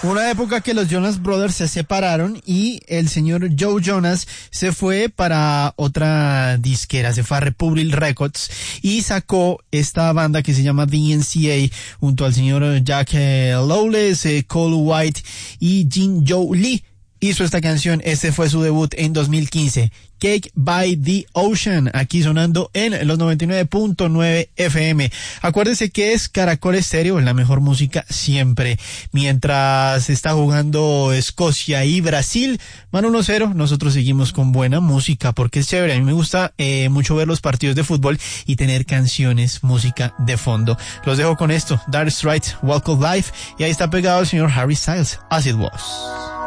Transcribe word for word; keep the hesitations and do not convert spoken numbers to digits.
Una época que los Jonas Brothers se separaron y el señor Joe Jonas se fue para otra disquera, se fue a Republic Records y sacó esta banda que se llama D N C A junto al señor Jack eh, Lawless, eh, Cole White y Jin Joe Lee. Hizo esta canción, este fue su debut en dos mil quince, Cake by the Ocean, aquí sonando en los noventa y nueve punto nueve F M. Acuérdese que es Caracol Estéreo, la mejor música siempre. Mientras está jugando Escocia y Brasil, van uno cero, nosotros seguimos con buena música, porque es chévere. A mí me gusta eh, mucho ver los partidos de fútbol y tener canciones, música de fondo. Los dejo con esto, Dire Straits, Walk of Life, y ahí está pegado el señor Harry Styles, As It Was.